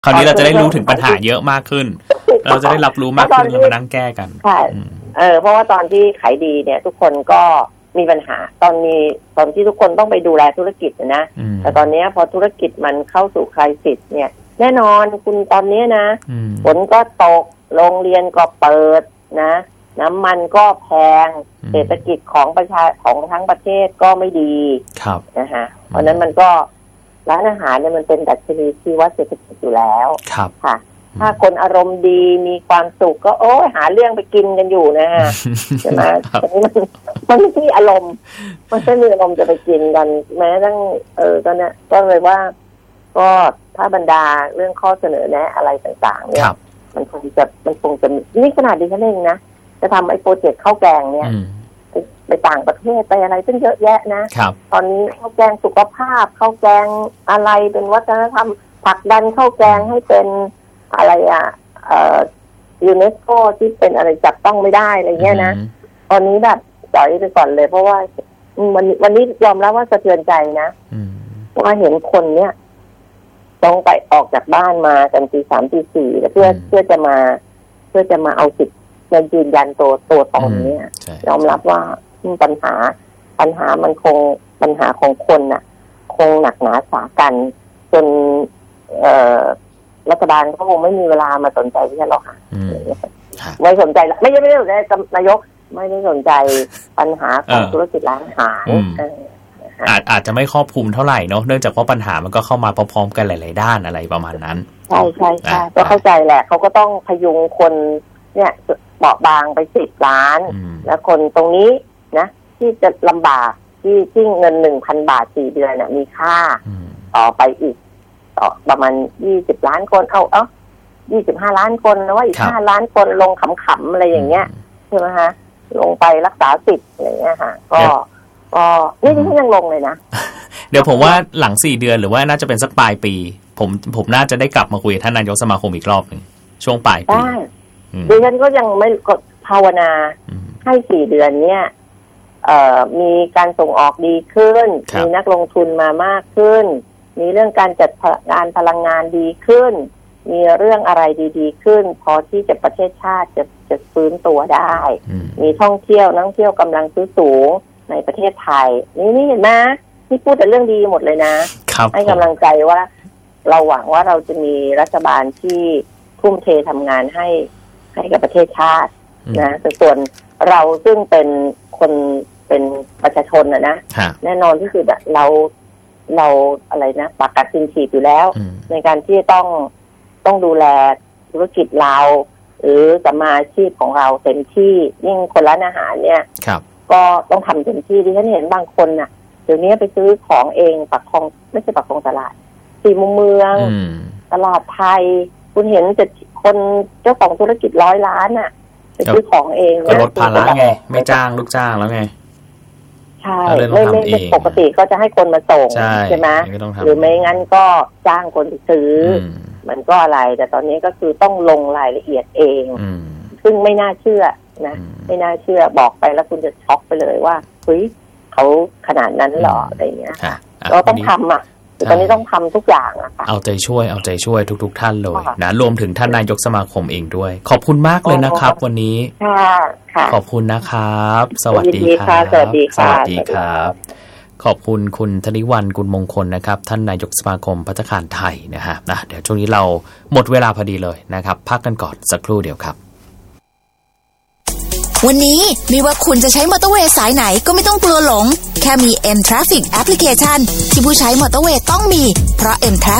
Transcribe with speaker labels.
Speaker 1: คราวนี้เราจะได้รู้ถึงปัญหาเยอะมากขึ้นเราจะได้รับรู้มากขึ้นแล้วมานั่งแก้กัน
Speaker 2: ใช่เพราะว่าตอนที่ขายดีเนี่ยทุกคนก็มีปัญหาตอนที่ทุกคนต้องไปดูแลธุรกิจนะแต่ตอนนี้พอธุรกิจมันเข้าสู่ไครซิสเนี่ยแน่นอนคุณตอนนี้นะฝนก็ตกโรงเรียนก็เปิดนะน้ำมันก็แพงเศรษฐกิจของของทั้งประเทศก็ไม่ดีนะคะเพราะนั้นมันก็ร้านอาหารเนี่ยมันเป็นดัชนีชี้วัดเศรษฐกิจอยู่แล้วค่ะถ้าคนอารมณ์ดีมีความสุขก็หาเรื่องไปกินกันอยู่นะฮะใช่ไหมมันไม่มีอารมณ์มันไม่มีอารมณ์จะไปกินกันแม้ทั้งตอนนี้ก็เลยว่าก็ถ้าบรรดาเรื่องข้อเสนอแนะอะไรต่างๆเนี่ยมันคงจะนี่ขนาดดิฉันเองนะจะทำไอ้โปรเจกต์ข้าวแกงเนี่ยไปต่างประเทศไปอะไรซึ่งเยอะแยะนะตอนนี้ข้าวแกงสุขภาพข้าวแกงอะไรเป็นวัฒนธรรมผลักดันข้าวแกงให้เป็นอะไรยูเนสโกที่เป็นอะไรจับต้องไม่ได้อะไรเงี้ยนะตอนนี้แบบจ่อยไปก่อนเลยเพราะว่าวันนี้ยอมรับว่าสะเทือนใจนะว่าเห็นคนเนี้ยต้องไปออกจากบ้านมากันตี 3 ตี 4แล้วเพื่อจะมาเอาสิทธิ์ยืนยันตัวตนเนี่ยยอมรับว่าปัญหามันคงปัญหาของคนน่ะคงหนักหนาสากันจนรัฐบาลก็คงไม่มีเวลามาสนใจที่จะหรอกค่ะไม่สนใจไม่ได้สนใจนายกไม่ได้สนใจปัญหาของธุรกิจร้านอาหาร
Speaker 1: อาจจะไม่ครอบคลุมเท่าไหร่เนาะเนื่องจากว่าปัญหามันก็เข้ามาพร้อมๆกันหลายๆด้านอะไรประมาณนั้น
Speaker 2: ใช่ก็เข้าใจแหละเขาก็ต้องพยุงคนเนี่ยเบาบางไป10 ล้านแล้วคนตรงนี้นะที่จะลำบากที่เงิน 1,000 บาท4 เดือนน่ะมีค่าต่อไปอีกประมาณ20 ล้านคน25 ล้านคนแล้วว่าอีก5 ล้านคนลงขำๆอะไรอย่างเงี้ยใช่ไหมฮะลงไปรักษาสิทธิ์อะไรเงี้ยค่ะก็นี่ที่ยังลงเลยนะ
Speaker 1: เดี๋ยวผมว่าหลัง4 เดือนหรือว่าน่าจะเป็นสักปลายปีผมน่าจะได้กลับมาคุยกับท่านนายกสมาคมอีกรอบนึงช่วงปลายปี
Speaker 2: ดิฉันก็ยังไม่ภาวนาให้4 เดือนเนี่ยมีการส่งออกดีขึ้นมีนักลงทุนมามากขึ้นมีเรื่องการจัดการพลังงานดีขึ้นมีเรื่องอะไรดีๆขึ้นพอที่จะประเทศชาติจะฟื้นตัวได้มีท่องเที่ยวนักท่องเที่ยวกำลังซื้อสูงในประเทศไทยนี่เห็นไหมที่พูดแต่เรื่องดีหมดเลยนะให้กำลังใจว่าเราหวังว่าเราจะมีรัฐบาลที่ทุ่มเททำงานให้กับประเทศชาตินะแต่ส่วนเราซึ่งเป็นคนเป็นประชาชนนะแน่นอนที่สุดเราอะไรนะปากกัดตินฉีดอยู่แล้วในการที่ต้องดูแลธุรกิจเราหรือสัมมาอาชีพของเราเต็มที่ยิ่งคนร้านอาหารเนี่ยก็ต้องทำเต็มที่ที่ฉันเห็นบางคนน่ะเดี๋ยวนี้ไปซื้อของเองปากคลองไม่ใช่ปากคลองตลาด4 มุมเมืองตลาดไทยคุณเห็นจะคนเจ้าของธุรกิจ100 ล้านน่ะไปซื้อของเอง
Speaker 1: ก็ลดภาระไงไม่จ้างลูกจ้างแล้วไง
Speaker 2: ใช่ไม่ปกติก็จะให้คนมาส่งใช่ไหมหรือไม่งั้นก็จ้างคนซื้อมันก็อะไรแต่ตอนนี้ก็คือต้องลงรายละเอียดเองซึ่งไม่น่าเชื่อนะไม่น่าเชื่อบอกไปแล้วคุณจะช็อกไปเลยว่าเฮ้ยเขาขนาดนั้นหรออะไรเงี้ยเราต้องทำตอนนี้ต้องทำทุกอย่างนะคะ
Speaker 1: เอาใจช่วยทุกท่านเลยนะรวมถึงท่านนายกสมาคมเองด้วยขอบคุณมากเลยนะครับวันนี้
Speaker 2: ค่ะ
Speaker 1: ขอบคุณนะครับสวัสดีครับ
Speaker 2: สวัสดี
Speaker 1: ครับขอบคุณคุณธนิวรรณกุลมงคลนะครับท่านนายกสมาคมภัตตาคารไทยนะฮะเดี๋ยวช่วงนี้เราหมดเวลาพอดีเลยนะครับพักกันก่อนสักครู่เดียวครับ
Speaker 3: วันนี้ไม่ว่าคุณจะใช้มอเตอร์เวย์สายไหนก็ไม่ต้องกลัวหลงแค่มี M Traffic Application ที่ผู้ใช้มอเตอร์เวย์ต้องมีเพราะ M Traffic